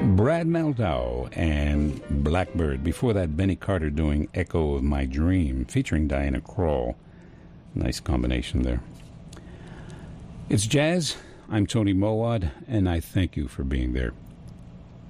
Brad Meldau and Blackbird. Before that, Benny Carter doing Echo of My Dream, featuring Diana Krall. Nice combination there. It's jazz. I'm Tony Mowat, and I thank you for being there.